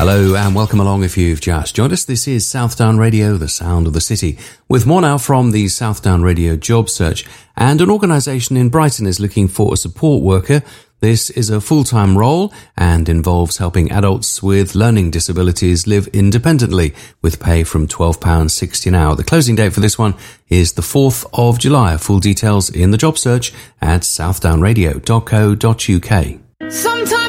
Hello and welcome along if you've just joined us. This is Southdown Radio, the sound of the city. With more now from the Southdown Radio job search. And an organisation in Brighton is looking for a support worker. This is a full-time role and involves helping adults with learning disabilities live independently with pay from £12.60 an hour. The closing date for this one is the 4th of July. Full details in the job search at southdownradio.co.uk. Sometimes